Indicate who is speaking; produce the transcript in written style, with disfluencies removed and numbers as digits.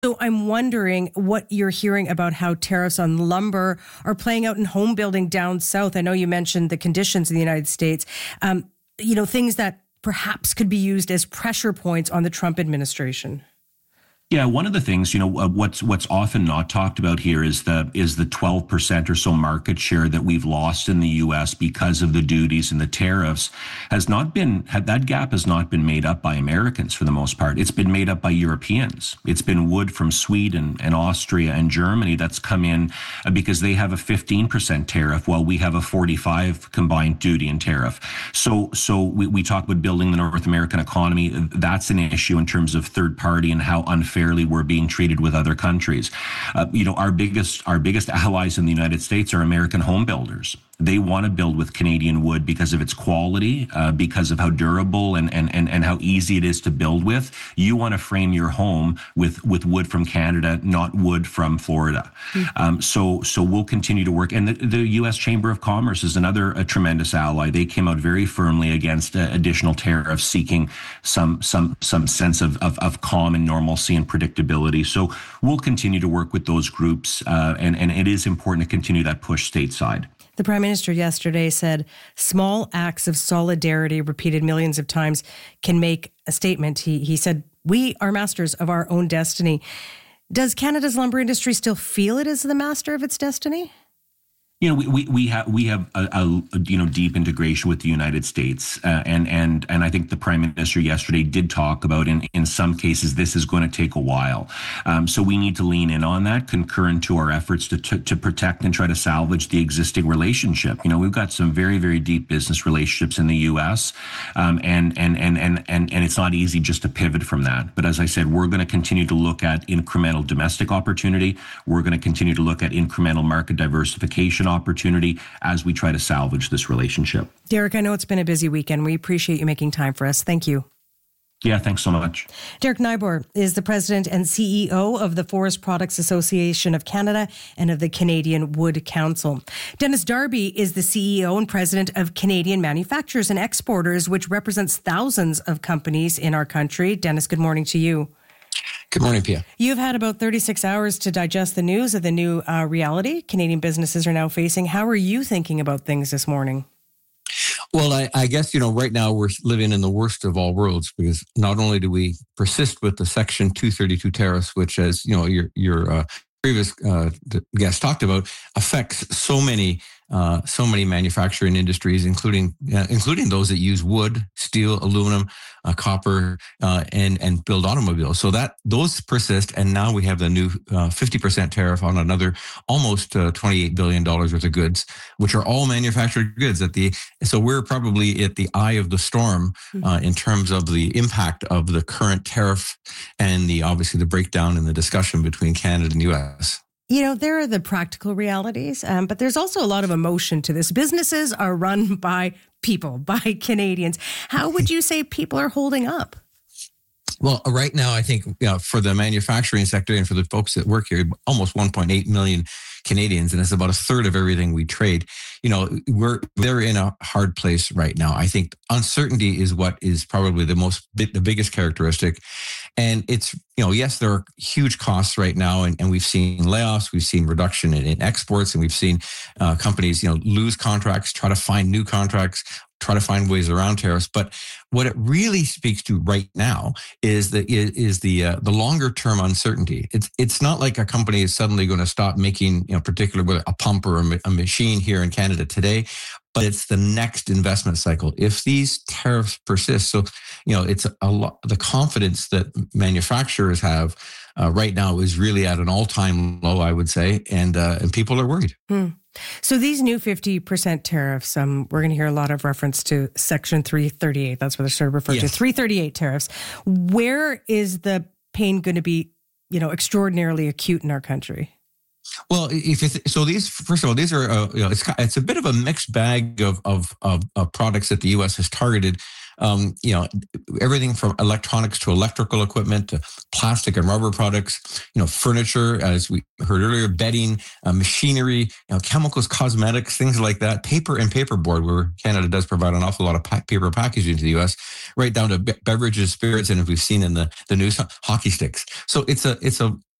Speaker 1: So I'm wondering what you're hearing about how tariffs on lumber are playing out in home building down south. I know you mentioned the conditions in the United States, things that perhaps could be used as pressure points on the Trump administration.
Speaker 2: Yeah, one of the things, what's often not talked about here is the 12% or so market share that we've lost in the U.S. because of the duties and the tariffs that gap has not been made up by Americans for the most part. It's been made up by Europeans. It's been wood from Sweden and Austria and Germany that's come in because they have a 15% tariff while we have a 45 combined duty and tariff. So we talk about building the North American economy. That's an issue in terms of third party and how unfairly we're being treated with other countries. Our biggest allies in the United States are American home builders. They want to build with Canadian wood because of its quality, because of how durable and how easy it is to build with. You want to frame your home with wood from Canada, not wood from Florida. So we'll continue to work. And the U.S. Chamber of Commerce is another tremendous ally. They came out very firmly against additional tariffs, seeking some sense of calm and normalcy and predictability. So we'll continue to work with those groups, and it is important to continue that push stateside.
Speaker 1: The Prime Minister yesterday said small acts of solidarity repeated millions of times can make a statement. He said, we are masters of our own destiny. Does Canada's lumber industry still feel it is the master of its destiny?
Speaker 2: We have a deep integration with the United States, and I think the Prime Minister yesterday did talk about in some cases this is going to take a while, so we need to lean in on that, concurrent to our efforts to protect and try to salvage the existing relationship. We've got some very, very deep business relationships in the U.S., and it's not easy just to pivot from that. But as I said, we're going to continue to look at incremental domestic opportunity. We're going to continue to look at incremental market diversification opportunity as we try to salvage this relationship.
Speaker 1: Derek, I know it's been a busy weekend. We appreciate you making time for us. Thank you.
Speaker 2: Yeah, thanks so much.
Speaker 1: Derek Nybor is the president and CEO of the Forest Products Association of Canada and of the Canadian Wood Council. Dennis Darby is the CEO and president of Canadian Manufacturers and Exporters, which represents thousands of companies in our country. Dennis, good morning to you.
Speaker 3: Good morning, Pia.
Speaker 1: You've had about 36 hours to digest the news of the new reality Canadian businesses are now facing. How are you thinking about things this morning?
Speaker 3: Well, I guess, right now we're living in the worst of all worlds, because not only do we persist with the Section 232 tariffs, which, as your previous guest talked about, affects so many manufacturing industries, including those that use wood, steel, aluminum, copper, and build automobiles. So that those persist, and now we have the new 50% tariff on another almost $28 billion worth of goods, which are all manufactured goods. So we're probably at the eye of the storm in terms of the impact of the current tariff and obviously the breakdown in the discussion between Canada and the U.S.
Speaker 1: There are the practical realities, but there's also a lot of emotion to this. Businesses are run by people, by Canadians. How would you say people are holding up?
Speaker 3: Well, right now, I think for the manufacturing sector and for the folks that work here, almost 1.8 million Canadians, and it's about a third of everything we trade. They're in a hard place right now. I think uncertainty is what is probably the biggest characteristic. And it's, yes, there are huge costs right now, and we've seen layoffs, we've seen reduction in exports, and we've seen companies, lose contracts, try to find new contracts, try to find ways around tariffs. But what it really speaks to right now is the longer term uncertainty. It's not like a company is suddenly going to stop making, particularly a pump or a machine here in Canada today, but it's the next investment cycle. If these tariffs persist, so it's a lot. The confidence that manufacturers have right now is really at an all-time low, I would say, and people are worried.
Speaker 1: So these new 50% tariffs, we're going to hear a lot of reference to Section 338. That's what they're sort of referred to. 338 tariffs. Where is the pain going to be, extraordinarily acute in our country?
Speaker 3: Well, these, first of all, these are it's a bit of a mixed bag of products that the U.S. has targeted Everything from electronics to electrical equipment to plastic and rubber products, furniture, as we heard earlier, bedding, machinery, chemicals, cosmetics, things like that, paper and paperboard, where Canada does provide an awful lot of paper packaging to the U.S., right down to beverages, spirits, and as we've seen in the news, hockey sticks. So it's a